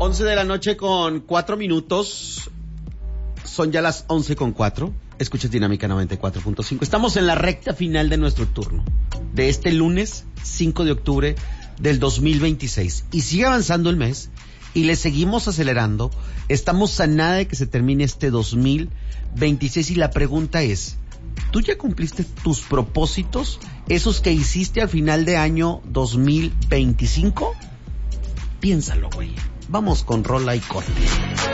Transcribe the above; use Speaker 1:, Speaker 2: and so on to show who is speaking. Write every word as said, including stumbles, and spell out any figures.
Speaker 1: once de la noche con cuatro minutos. Son ya las once con cuatro. Escuchas Dinámica noventa y cuatro punto cinco. Estamos en la recta final de nuestro turno. De este lunes cinco de octubre del dos mil veintiséis. Y sigue avanzando el mes. Y le seguimos acelerando. Estamos a nada de que se termine este dos mil veintiséis. Y la pregunta es, ¿tú ya cumpliste tus propósitos? Esos que hiciste al final de año dos mil veinticinco. Piénsalo, güey. Vamos con rola y corte.